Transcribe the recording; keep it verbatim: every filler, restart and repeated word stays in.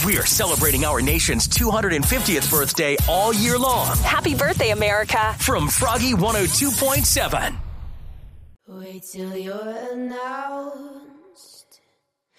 We're celebrating our nation's two hundred fiftieth birthday all year long. Happy birthday, America. From Froggy one oh two point seven. Wait till you're announced